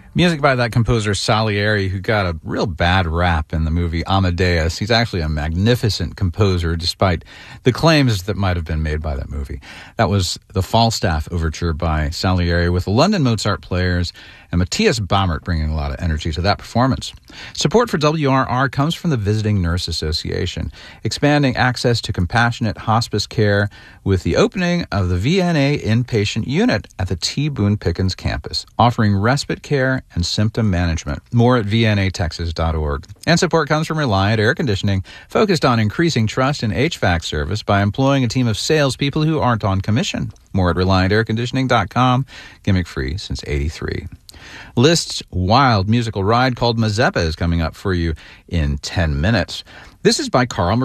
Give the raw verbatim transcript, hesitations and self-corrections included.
Music by that composer Salieri, who got a real bad rap in the movie Amadeus. He's actually a magnificent composer, despite the claims that might have been made by that movie. That was the Falstaff Overture by Salieri, with the London Mozart Players and Matthias Baumert bringing a lot of energy to that performance. Support for W R R comes from the Visiting Nurse Association, expanding access to compassionate hospice care with the opening of the V N A inpatient unit at the T. Boone Pickens campus, offering respite care and symptom management. More at v n a texas dot org. And support comes from Reliant Air Conditioning, focused on increasing trust in H V A C service by employing a team of salespeople who aren't on commission. More at reliant air conditioning dot com. Gimmick free since eighty-three. List's wild musical ride called Mazeppa is coming up for you in ten minutes. This is by Carl